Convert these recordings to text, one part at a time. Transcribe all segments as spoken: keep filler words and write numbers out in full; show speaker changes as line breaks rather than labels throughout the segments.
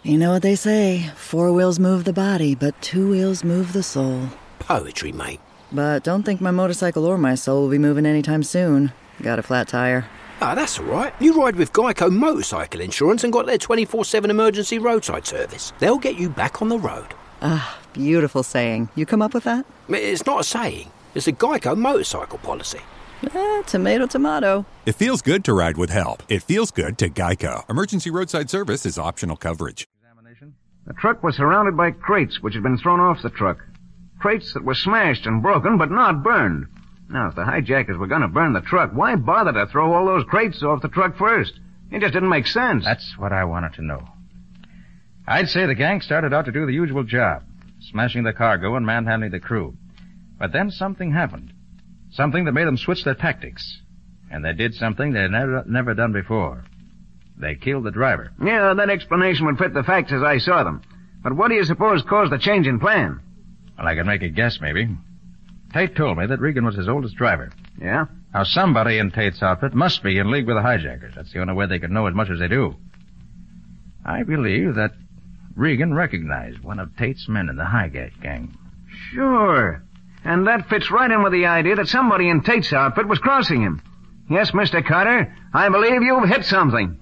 You know what they say, four wheels move the body, but two wheels move the soul.
Poetry, mate.
But don't think my motorcycle or my soul will be moving anytime soon. Got a flat tire.
Ah, that's all right. You ride with Geico Motorcycle Insurance and got their twenty-four seven emergency roadside service. They'll get you back on the road.
Ah, beautiful saying. You come up with that?
It's not a saying. It's a Geico motorcycle policy.
Eh, tomato, tomato.
It feels good to ride with help. It feels good to Geico. Emergency roadside service is optional coverage.
The truck was surrounded by crates which had been thrown off the truck. Crates that were smashed and broken, but not burned. Now, if the hijackers were going to burn the truck, why bother to throw all those crates off the truck first? It just didn't make sense.
That's what I wanted to know. I'd say the gang started out to do the usual job, smashing the cargo and manhandling the crew. But then something happened. Something that made them switch their tactics. And they did something they'd never, never done before. They killed the driver.
Yeah, that explanation would fit the facts as I saw them. But what do you suppose caused the change in plan?
Well, I could make a guess, maybe. Tate told me that Regan was his oldest driver.
Yeah?
Now, somebody in Tate's outfit must be in league with the hijackers. That's the only way they could know as much as they do. I believe that Regan recognized one of Tate's men in the hijack gang.
Sure. And that fits right in with the idea that somebody in Tate's outfit was crossing him. Yes, Mister Carter, I believe you've hit something.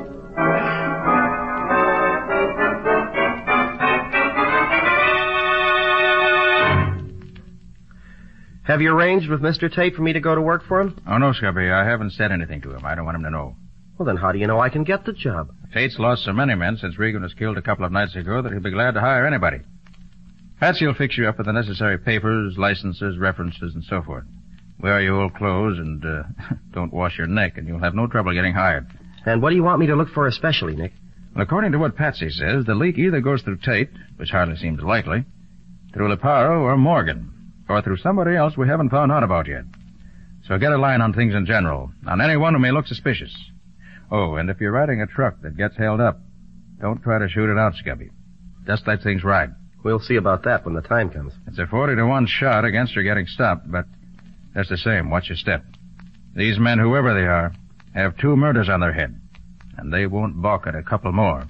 Have you arranged with Mister Tate for me to go to work for him?
Oh, no, Scubby. I haven't said anything to him. I don't want him to know.
Well, then how do you know I can get the job?
Tate's lost so many men since Regan was killed a couple of nights ago that he'll be glad to hire anybody. Patsy will fix you up with the necessary papers, licenses, references, and so forth. Wear your old clothes and uh, don't wash your neck, and you'll have no trouble getting hired.
And what do you want me to look for especially, Nick?
Well, according to what Patsy says, the leak either goes through Tate, which hardly seems likely, through Leparo or Morgan, or through somebody else we haven't found out about yet. So get a line on things in general, on anyone who may look suspicious. Oh, and if you're riding a truck that gets held up, don't try to shoot it out, Scubby. Just let things ride.
We'll see about that when the time comes.
It's a forty to one shot against her getting stopped, but just the same, watch your step. These men, whoever they are, have two murders on their head, and they won't balk at a couple more.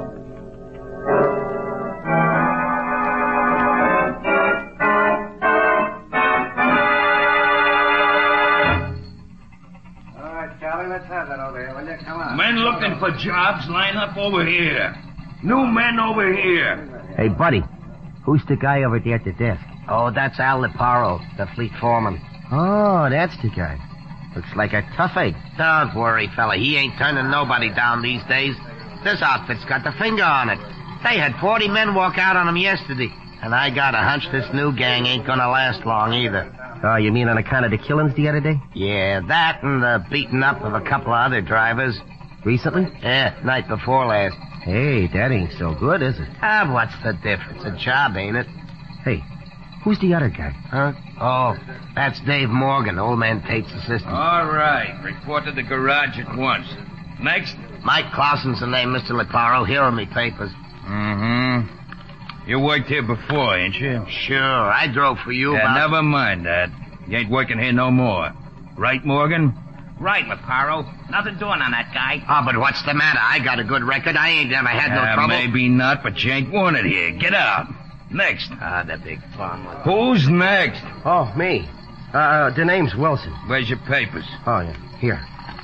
Men looking for jobs, line up over here. New men over here.
Hey, buddy, who's the guy over there at the desk?
Oh, that's Al Leparo, the fleet foreman.
Oh, that's the guy. Looks like a tough egg.
Don't worry, fella. He ain't turning nobody down these days. This outfit's got the finger on it. They had forty men walk out on him yesterday. And I got a hunch this new gang ain't gonna last long either.
Oh, you mean on account of the killings the other day?
Yeah, that and the beating up of a couple of other drivers.
Recently?
Yeah, night before last.
Hey, that ain't so good, is it?
Ah, what's the difference? A job, ain't it?
Hey, who's the other guy?
Huh? Oh, that's Dave Morgan, old man Tate's assistant.
All right. Report to the garage at once. Next?
Mike Clausen's the name, Mister Leparo. Here are me papers.
Mm-hmm. You worked here before, ain't you?
Sure. I drove for you
Yeah,
about...
never mind that. You ain't working here no more. Right, Morgan?
Right, Leparo. Nothing doing on that guy.
Oh, but what's the matter? I got a good record. I ain't never had no
uh,
trouble.
Maybe not, but you ain't wanted here. Get out. Next.
Ah, the big fun.
Who's next?
Oh, me. Uh, the name's Wilson.
Where's your papers?
Oh, yeah. Here.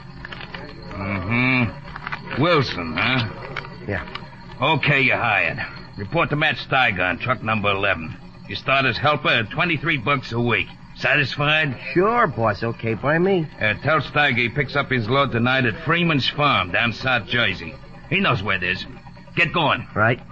Mm-hmm. Wilson, huh?
Yeah.
Okay, you're hired. Report to Matt Steiger on truck number eleven. You start as helper at twenty-three bucks a week. Satisfied?
Sure, boss. Okay by me.
Uh, tell Steiger he picks up his load tonight at Freeman's Farm down South Jersey. He knows where it is. Get going.
Right.